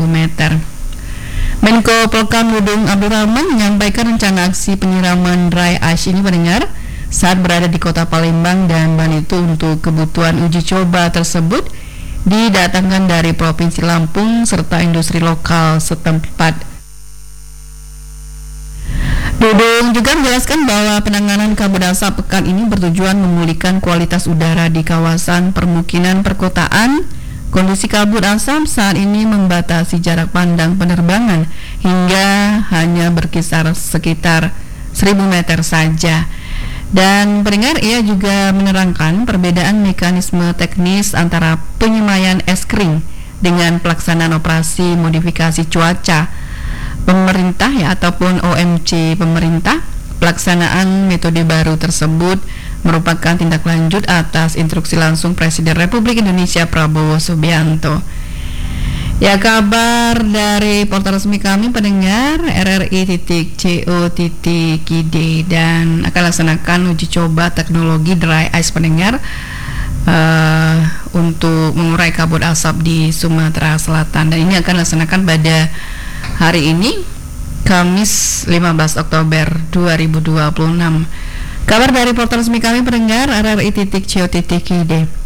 meter. Menko Polkam Dudung Abdul Rahman menyampaikan rencana aksi penyiraman dry ice ini pendengar saat berada di Kota Palembang, dan bahan itu untuk kebutuhan uji coba tersebut didatangkan dari Provinsi Lampung serta industri lokal setempat. Dudung juga menjelaskan bahwa penanganan kabut asap pekan ini bertujuan memulihkan kualitas udara di kawasan permukiman perkotaan. Kondisi kabut asap saat ini membatasi jarak pandang penerbangan hingga hanya berkisar sekitar 1000 meter saja. Dan pendengar, ia juga menerangkan perbedaan mekanisme teknis antara penyemaian es kering dengan pelaksanaan operasi modifikasi cuaca pemerintah ataupun OMC pemerintah. Pelaksanaan metode baru tersebut merupakan tindak lanjut atas instruksi langsung Presiden Republik Indonesia Prabowo Subianto. Ya, kabar dari portal resmi kami pendengar, RRI.co.id dan akan laksanakan uji coba teknologi dry ice pendengar untuk mengurai kabut asap di Sumatera Selatan, dan ini akan laksanakan pada hari ini Kamis 15 Oktober 2026. Kabar dari portal resmi kami pendengar, RRI.co.id.